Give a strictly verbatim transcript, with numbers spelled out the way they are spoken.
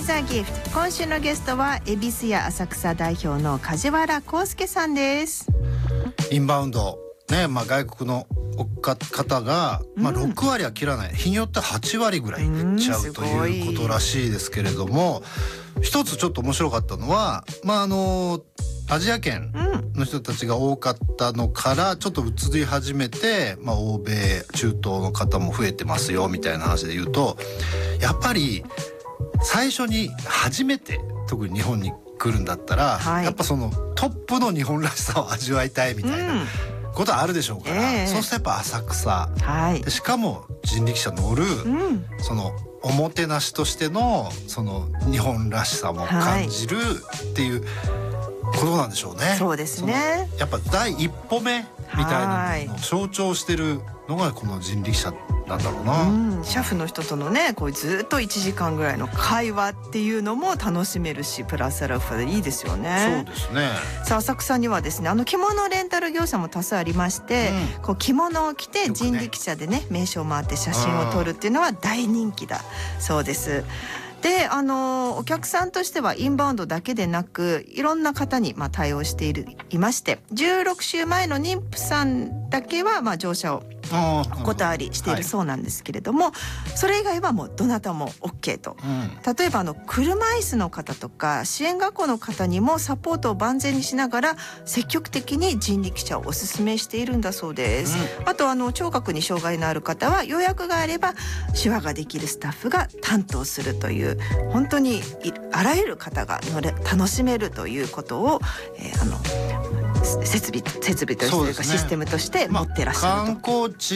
is a gift。 今週のゲストは恵比寿屋浅草代表の梶原康介さんです。 インバウンドね、まあ、外国の方が、まあ、ろくわりは切らない、うん、日によってはちわりぐらいいっちゃうということらしいですけれども、一つちょっと面白かったのは、まああのアジア圏の人たちが多かったのからちょっと移り始めて、まあ、欧米中東の方も増えてますよみたいな話で言うと、やっぱり最初に初めて特に日本に来るんだったら、はい、やっぱそのトップの日本らしさを味わいたいみたいな、うんことはあるでしょうから、えー、そうするとやっぱ浅草、はい、でしかも人力車乗る、うん、そのおもてなしとしてのその日本らしさも感じるっていうことなんでしょうね。 そうですね。 やっぱ第一歩目みたいなのを象徴してるのがこの人力車なんだろうな。 うん、車夫の人とのね、こうずっといちじかんぐらいの会話っていうのも楽しめるし、プラスアルファでいいですよね。 そうですね。 さあ浅草にはですね、あの着物レンタル業者も多数ありまして、うん、こう着物を着て人力車でね、ね名所を回って写真を撮るっていうのは大人気だそうです。で、あのお客さんとしてはインバウンドだけでなくいろんな方にまあ対応しているいまして、じゅうろくしゅうまえの妊婦さんだけはまあ乗車をお断りしているそうなんですけれども、はい、それ以外はもうどなたも OK と、うん、例えばあの車椅子の方とか支援学校の方にもサポートを万全にしながら積極的に人力車をお勧めしているんだそうです、うん、あとあの聴覚に障害のある方は予約があれば手話ができるスタッフが担当するという、本当にあらゆる方が乗れ楽しめるということを、えー、あの設備設備としてというかシステムとして持ってらっしゃると。 まあ、観光地